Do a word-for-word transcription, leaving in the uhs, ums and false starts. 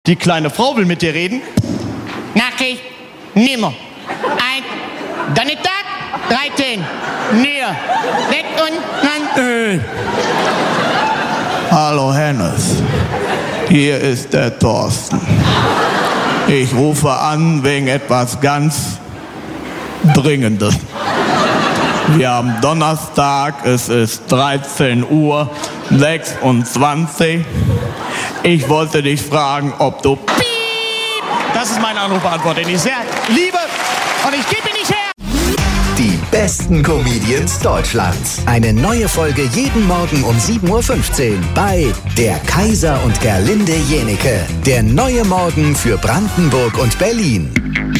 Die kleine Frau will mit dir reden. Nackig, nimmer. Ein, dann ist das, dreizehn, näher. Weg und dann, äh. Hallo Hennes, hier ist der Thorsten. Ich rufe an wegen etwas ganz Dringendes. Wir haben Donnerstag, es ist dreizehn Uhr sechsundzwanzig. Ich wollte dich fragen, ob du... Piep! Das ist mein Anrufbeantworter, den ich sehr liebe und ich gebe ihn nicht her. Die besten Comedians Deutschlands. Eine neue Folge jeden Morgen um sieben Uhr fünfzehn bei Der Kaiser und Gerlinde Jenieke. Der neue Morgen für Brandenburg und Berlin.